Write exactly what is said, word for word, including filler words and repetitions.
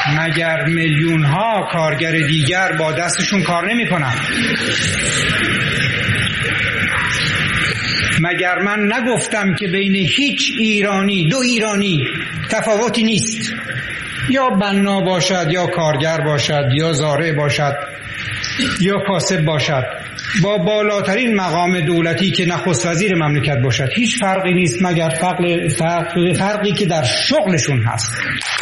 مگر میلیون ها کارگر دیگر با دستشون کار نمی کنن؟ مگر من نگفتم که بین هیچ ایرانی دو ایرانی تفاوتی نیست، یا بنا باشد یا کارگر باشد یا زارع باشد یا کاسب باشد، با بالاترین مقام دولتی که نخست وزیر مملکت باشد، هیچ فرقی نیست مگر فرق فرق فرقی که در شغلشون هست.